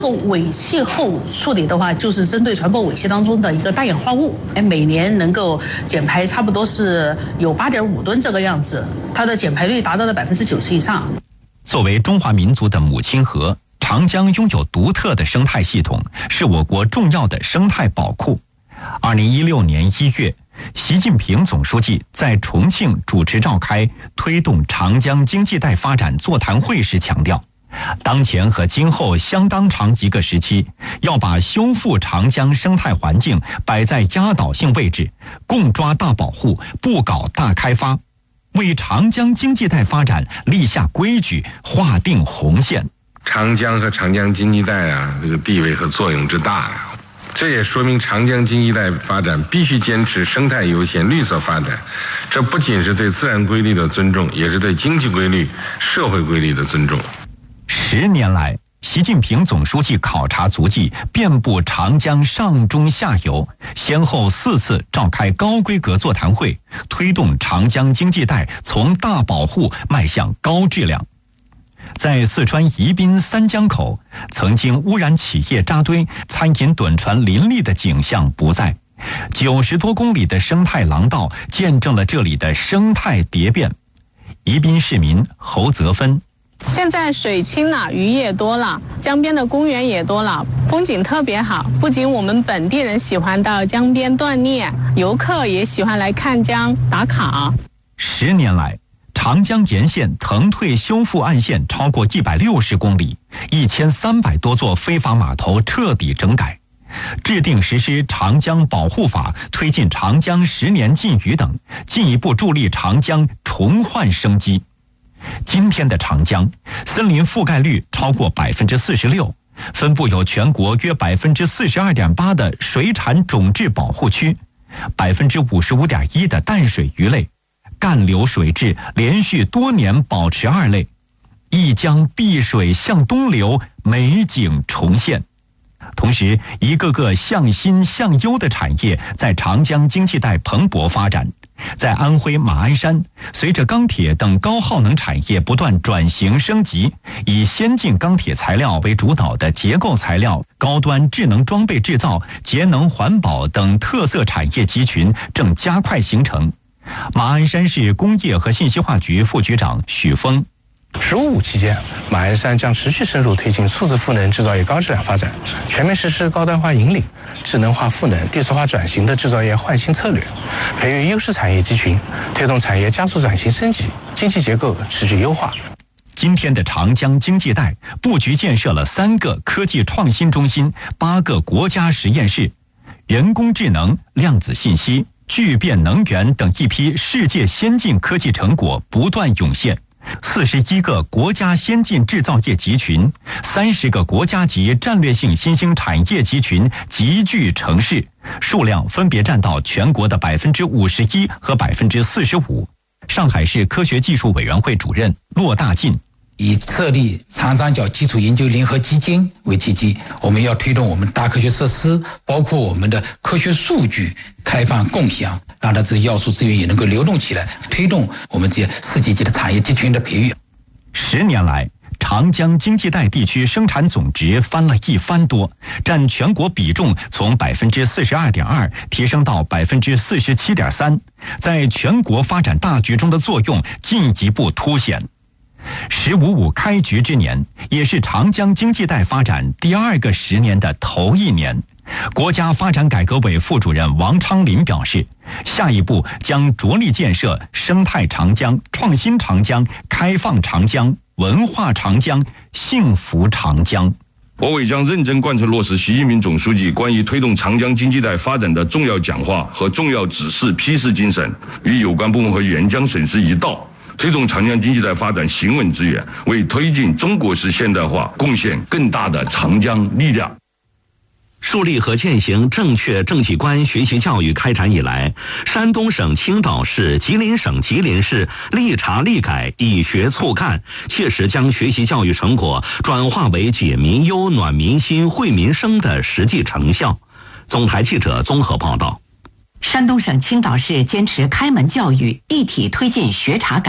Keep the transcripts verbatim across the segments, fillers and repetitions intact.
尾气后处理的话，就是针对船舶尾气当中的一个氮氧化物，哎，每年能够减排差不多是有八点五吨这个样子，它的减排率达到了百分之九十以上。 作为中华民族的母亲河，长江拥有独特的生态系统，是我国重要的生态宝库。二零一六年一月，习近平总书记在重庆主持召开推动长江经济带发展座谈会时强调，当前和今后相当长一个时期，要把修复长江生态环境摆在压倒性位置，共抓大保护，不搞大开发，为长江经济带发展立下规矩，划定红线。 长江和长江经济带啊，这个地位和作用之大呀，这也说明长江经济带发展必须坚持生态优先、绿色发展。这不仅是对自然规律的尊重，也是对经济规律、社会规律的尊重。 十年来，习近平总书记考察足迹遍布长江上中下游，先后四次召开高规格座谈会，推动长江经济带从大保护迈向高质量。在四川宜宾三江口，曾经污染企业扎堆、餐饮趸船林立的景象不再，九十多公里的生态廊道见证了这里的生态蝶变。宜宾市民侯泽芬。 现在水清了，鱼也多了，江边的公园也多了，风景特别好。不仅我们本地人喜欢到江边锻炼，游客也喜欢来看江打卡。 十年来，长江沿线腾退修复岸线超过一百六十公里，一千三百多座非法码头彻底整改，制定实施长江保护法，推进长江十年禁渔等，进一步助力长江重焕生机。今天的长江，森林覆盖率超过百分之四十六，分布有全国约百分之四十二点八的水产种质保护区，百分之五十五点一的淡水鱼类，干流水质连续多年保持二类，一江碧水向东流，美景重现。同时，一个个向新向优的产业在长江经济带蓬勃发展。在安徽马鞍山，随着钢铁等高耗能产业不断转型升级，以先进钢铁材料为主导的结构材料、高端智能装备制造、节能环保等特色产业集群正加快形成。马鞍山市工业和信息化局副局长许峰。 十五五期间，马鞍山将持续深入推进数字赋能制造业高质量发展，全面实施高端化引领、智能化赋能、绿色化转型的制造业焕新策略，培育优势产业集群，推动产业加速转型升级，经济结构持续优化。 今天的长江经济带布局建设了三个科技创新中心、八个国家实验室，人工智能、量子信息、聚变能源等一批世界先进科技成果不断涌现。四十一个国家先进制造业集群，三十个国家级战略性新兴产业集群集聚成市，数量分别占到全国的百分之五十一和百分之四十五。上海市科学技术委员会主任骆大进。 以设立长三角基础研究联合基金为契机，我们要推动我们大科学设施，包括我们的科学数据开放共享，让它这些要素资源也能够流动起来，推动我们这些世界级的产业集群的培育。 十年来，长江经济带地区生产总值翻了一番多，占全国比重从百分之四十二点二提升到百分之四十七点三，在全国发展大局中的作用进一步凸显。十五五开局之年，也是长江经济带发展第二个十年的头一年。国家发展改革委副主任王昌林表示，下一步将着力建设生态长江、创新长江、开放长江、文化长江、幸福长江。 我委将认真贯彻落实习近平总书记关于推动长江经济带发展的重要讲话和重要指示批示精神，与有关部门和援疆省市一道，推动长江经济带发展行稳致远，为推进中国式现代化贡献更大的长江力量。 树立和践行正确政绩观学习教育开展以来，山东省青岛市、吉林省吉林市立查立改，以学促干，切实将学习教育成果转化为解民忧、暖民心、惠民生的实际成效。总台记者综合报道。 山东省青岛市坚持开门教育，一体推进学查改，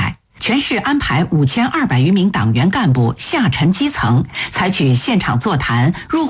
全市安排五千二百余名党员干部下沉基层，采取现场座谈、入